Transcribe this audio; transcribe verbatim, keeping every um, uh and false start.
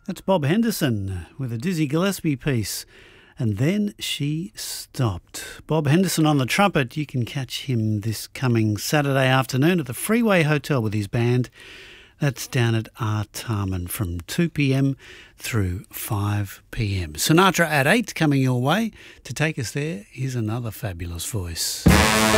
That's Bob Henderson with a Dizzy Gillespie piece. And then she stopped. Bob Henderson on the trumpet. You can catch him this coming Saturday afternoon at the Freeway Hotel with his band. That's down at Artarmon from two p.m. through five p.m. Sinatra at eight coming your way. To take us there, here's another fabulous voice.